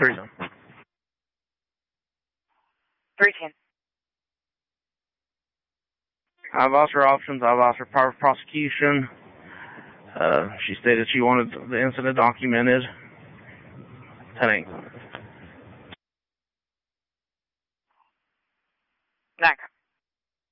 310. 310. I've asked her options. I've asked her private prosecution. She stated she wanted the incident documented. 10-8.